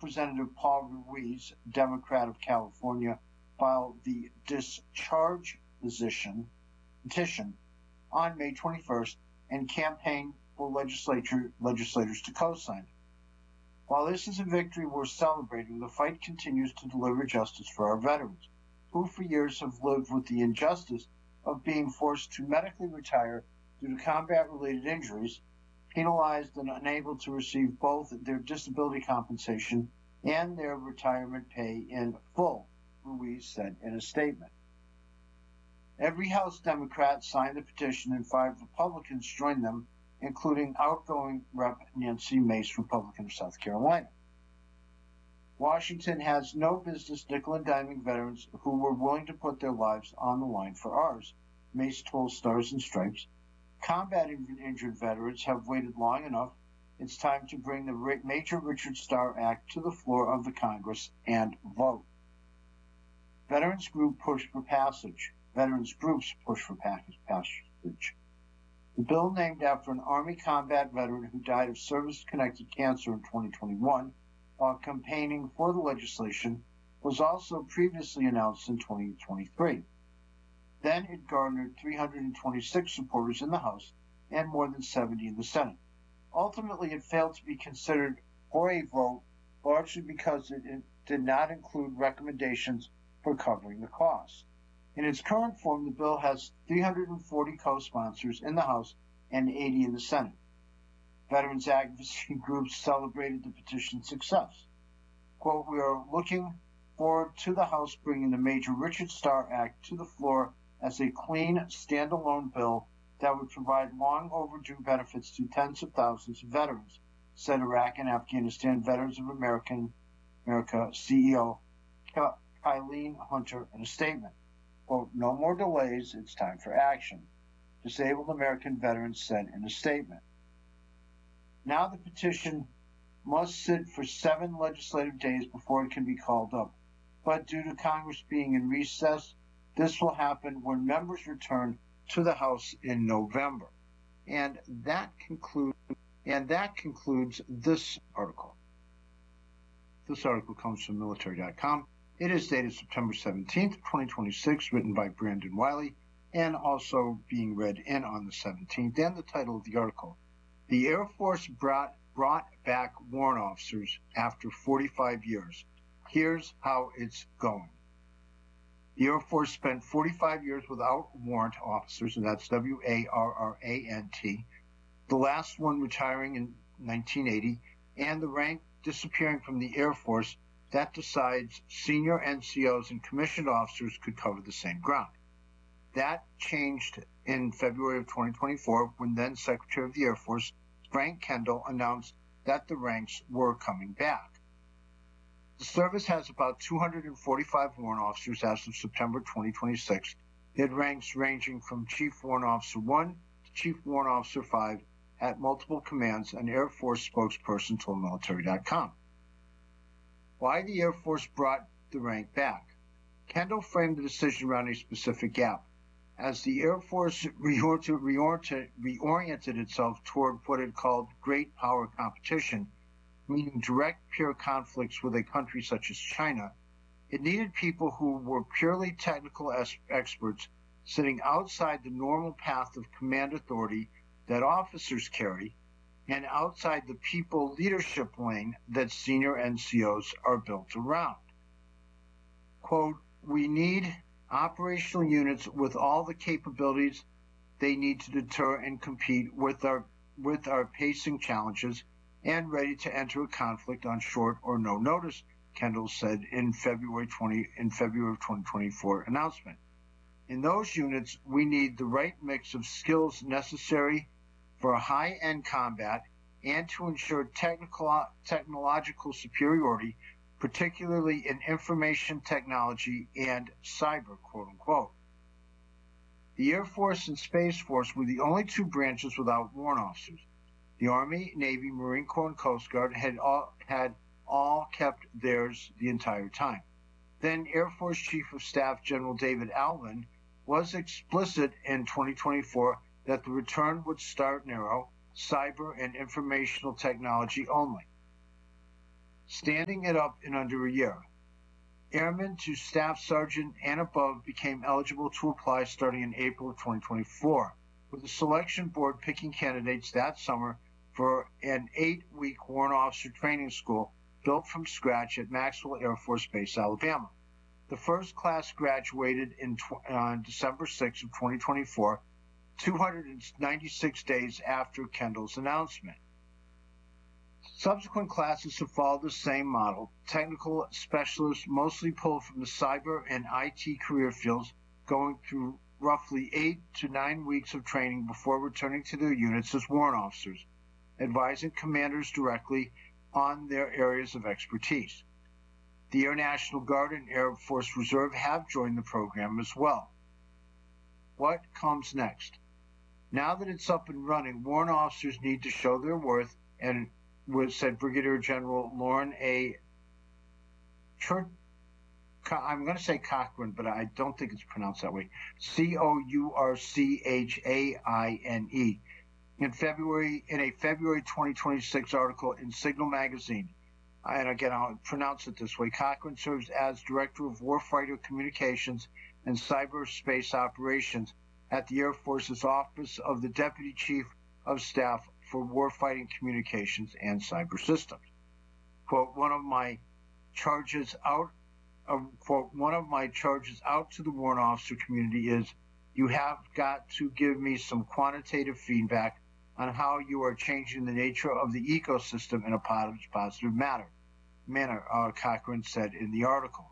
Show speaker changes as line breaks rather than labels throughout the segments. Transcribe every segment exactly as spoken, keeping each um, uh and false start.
Representative Paul Ruiz, Democrat of California, filed the discharge position, petition on May twenty-first and campaigned for legislature, legislators to co-sign it. While this is a victory worth celebrating, the fight continues to deliver justice for our veterans, who for years have lived with the injustice of being forced to medically retire due to combat-related injuries, penalized and unable to receive both their disability compensation and their retirement pay in full, Ruiz said in a statement. Every House Democrat signed the petition and five Republicans joined them, including outgoing Representative Nancy Mace, Republican of South Carolina. Washington has no business nickel and diming veterans who were willing to put their lives on the line for ours, Mace told Stars and Stripes. Combat injured veterans have waited long enough. It's time to bring the Major Richard Starr Act to the floor of the Congress and vote. Veterans group push for passage. Veterans groups push for passage. The bill, named after an Army combat veteran who died of service-connected cancer in twenty twenty-one while campaigning for the legislation, was also previously announced in twenty twenty-three. Then it garnered three hundred twenty-six supporters in the House and more than seventy in the Senate. Ultimately, it failed to be considered for a vote, largely because it did not include recommendations for covering the costs. In its current form, the bill has three hundred forty co-sponsors in the House and eighty in the Senate. Veterans advocacy groups celebrated the petition's success. Quote, "We are looking forward to the House bringing the Major Richard Starr Act to the floor as a clean, standalone bill that would provide long overdue benefits to tens of thousands of veterans," said Iraq and Afghanistan Veterans of American, America C E O Kylene Hunter in a statement. Quote, "No more delays, it's time for action," Disabled American Veterans said in a statement. Now the petition must sit for seven legislative days before it can be called up. But due to Congress being in recess, this will happen when members return to the House in November. And that concludes and that concludes this article. This article comes from military dot com. It is dated September seventeenth, twenty twenty-six, written by Brandon Wiley, and also being read in on the seventeenth. And the title of the article: The Air Force brought, brought back warrant officers after forty-five years. Here's how it's going. The Air Force spent forty-five years without warrant officers, and that's W A R R A N T, the last one retiring in nineteen eighty, and the rank disappearing from the Air Force that decides senior N C Os and commissioned officers could cover the same ground. That changed in February of twenty twenty-four when then Secretary of the Air Force Frank Kendall announced that the ranks were coming back. The service has about two hundred forty-five warrant officers as of September twenty twenty-six. It had ranks ranging from Chief Warrant Officer one to Chief Warrant Officer five at multiple commands, an Air Force spokesperson told military dot com. Why the Air Force brought the rank back? Kendall framed the decision around a specific gap. As the Air Force reoriented, reoriented, reoriented itself toward what it called great power competition, meaning direct peer conflicts with a country such as China, it needed people who were purely technical es- experts sitting outside the normal path of command authority that officers carry and outside the people leadership lane that senior N C Os are built around. Quote, "We need operational units with all the capabilities they need to deter and compete with our with our pacing challenges and ready to enter a conflict on short or no notice," Kendall said in February twentieth in February of twenty twenty-four announcement. In those units, we need the right mix of skills necessary for high-end combat and to ensure technical technological superiority, particularly in information technology and cyber, quote unquote. The Air Force and Space Force were the only two branches without warrant officers. The Army, Navy, Marine Corps, and Coast Guard had all, had all kept theirs the entire time. Then Air Force Chief of Staff General David Alvin was explicit in twenty twenty-four that the return would start narrow, cyber and informational technology only. standing it up in under a year. Airmen to Staff Sergeant and above became eligible to apply starting in April of twenty twenty-four, with the selection board picking candidates that summer for an eight-week warrant officer training school built from scratch at Maxwell Air Force Base, Alabama. The first class graduated in on December sixth of twenty twenty-four, two hundred ninety-six days after Kendall's announcement. Subsequent classes have followed the same model. Technical specialists, mostly pulled from the cyber and I T career fields, going through roughly eight to nine weeks of training before returning to their units as warrant officers, advising commanders directly on their areas of expertise. The Air National Guard and Air Force Reserve have joined the program as well. What comes next? Now that it's up and running, warrant officers need to show their worth, and was said Brigadier General Lauren A. Chur- I'm going to say Cochran, but I don't think it's pronounced that way. C O U R C H A I N E. In February, in a February twenty twenty-six article in Signal Magazine, and again I'll pronounce it this way, Cochran serves as Director of Warfighter Communications and Cyberspace Operations at the Air Force's Office of the Deputy Chief of Staff for Warfighting Communications and Cyber Systems. Quote, one of my charges out, uh, quote, one of my charges out to the warrant officer community is you have got to give me some quantitative feedback on how you are changing the nature of the ecosystem in a positive manner, manner uh, Cochran said in the article.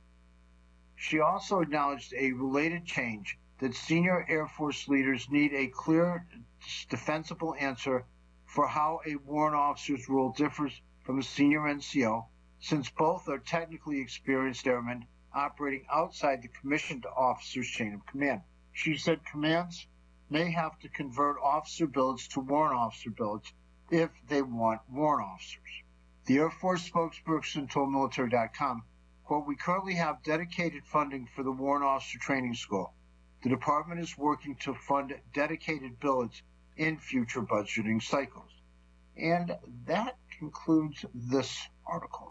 She also acknowledged a related change, that senior Air Force leaders need a clear, defensible answer for how a warrant officer's role differs from a senior N C O, since both are technically experienced airmen operating outside the commissioned officer's chain of command. She said commands may have to convert officer billets to warrant officer billets if they want warrant officers. The Air Force spokesperson told military dot com, quote, we currently have dedicated funding for the warrant officer training school. The department is working to fund dedicated billets in future budgeting cycles. And that concludes this article.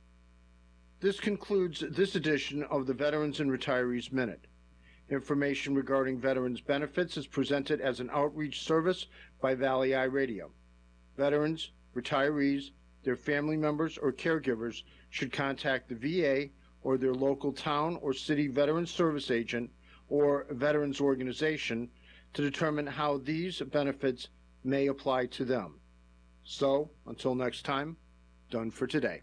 This concludes this edition of the Veterans and Retirees Minute. Information regarding veterans benefits is presented as an outreach service by Valley Eye Radio. Veterans, retirees, their family members, or caregivers should contact the V A or their local town or city veterans service agent or veterans organization to determine how these benefits may apply to them. So, until next time, done for today.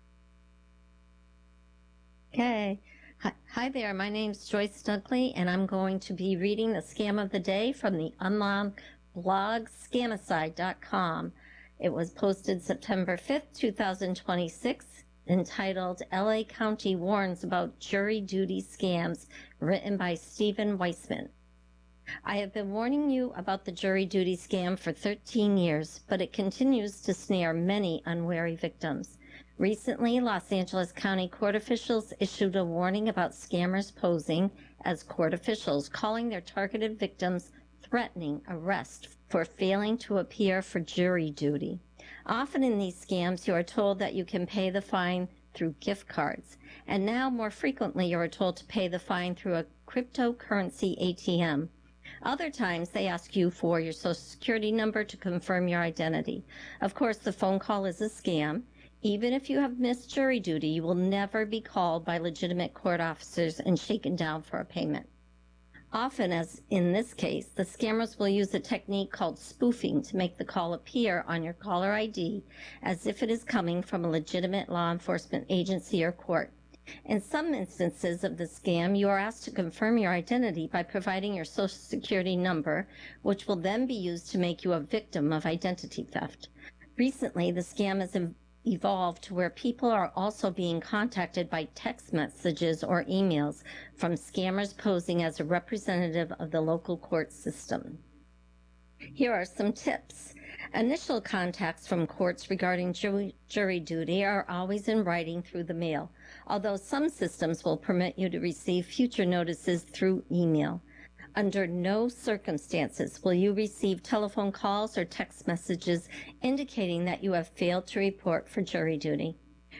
Okay. Hi there, my name's Joyce Dunkley, and I'm going to be reading the Scam of the Day from the online blog scamicide dot com. It was posted September fifth, two thousand twenty-six, entitled L A County Warns About Jury Duty Scams, written by Stephen Weissman. I have been warning you about the jury duty scam for thirteen years, but it continues to snare many unwary victims. Recently, Los Angeles County court officials issued a warning about scammers posing as court officials, calling their targeted victims threatening arrest for failing to appear for jury duty. Often in these scams, you are told that you can pay the fine through gift cards, and now more frequently you are told to pay the fine through a cryptocurrency A T M. Other times they ask you for your social security number to confirm your identity. Of course, the phone call is a scam. Even if you have missed jury duty, you will never be called by legitimate court officers and shaken down for a payment. Often, as in this case, the scammers will use a technique called spoofing to make the call appear on your caller I D as if it is coming from a legitimate law enforcement agency or court. In some instances of the scam, you are asked to confirm your identity by providing your social security number, which will then be used to make you a victim of identity theft. Recently, the scam has evolved to where people are also being contacted by text messages or emails from scammers posing as a representative of the local court system. Here are some tips. Initial contacts from courts regarding jury, jury duty are always in writing through the mail, although some systems will permit you to receive future notices through email. Under no circumstances will you receive telephone calls or text messages indicating that you have failed to report for jury duty.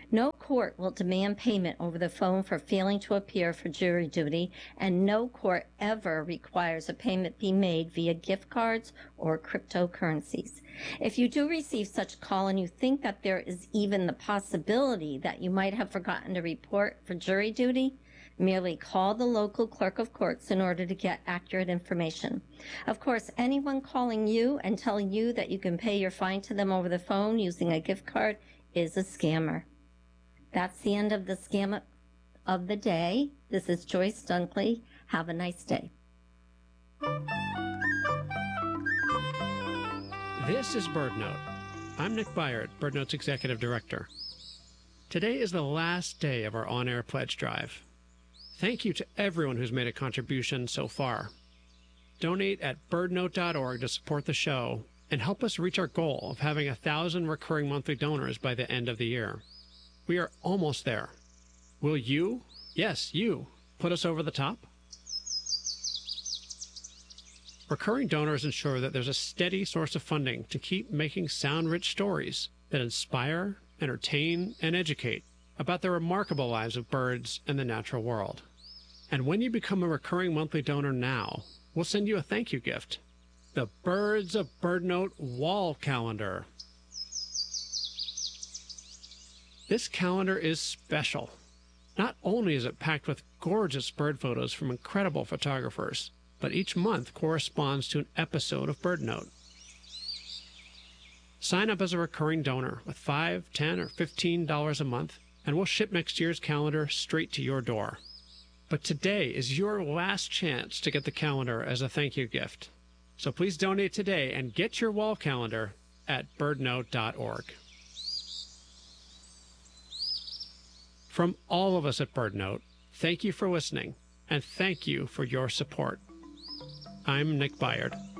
No court will demand payment over the phone for failing to appear for jury duty, and no court ever requires a payment be made via gift cards or cryptocurrencies. If you do receive such a call and you think that there is even the possibility that you might have forgotten to report for jury duty, merely call the local clerk of courts in order to get accurate information. Of course, anyone calling you and telling you that you can pay your fine to them over the phone using a gift card is a scammer. That's the end of the scam of the day. This is Joyce Dunkley. Have a nice day.
This is BirdNote. I'm Nick Byard, BirdNote's Executive Director. Today is the last day of our on-air pledge drive. Thank you to everyone who's made a contribution so far. Donate at birdnote dot org to support the show and help us reach our goal of having a thousand recurring monthly donors by the end of the year. We are almost there. Will you, yes, you, put us over the top? Recurring donors ensure that there's a steady source of funding to keep making sound-rich stories that inspire, entertain, and educate about the remarkable lives of birds and the natural world. And when you become a recurring monthly donor now, we'll send you a thank you gift, the Birds of BirdNote Wall Calendar. This calendar is special. Not only is it packed with gorgeous bird photos from incredible photographers, but each month corresponds to an episode of BirdNote. Sign up as a recurring donor with five dollars, ten dollars, or fifteen dollars a month, and we'll ship next year's calendar straight to your door. But today is your last chance to get the calendar as a thank you gift. So please donate today and get your wall calendar at birdnote dot org. From all of us at BirdNote, thank you for listening, and thank you for your support. I'm Nick Byard.